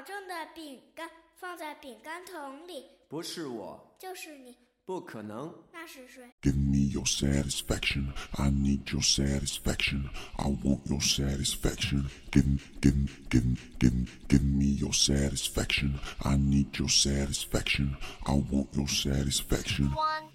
正的饼干放在饼干桶里。 不是我， 就是你。 不可能。 那是谁？ Give me your satisfaction. I need your satisfaction. I want your satisfaction. Give me your satisfaction. I need your satisfaction. I want your satisfaction. 1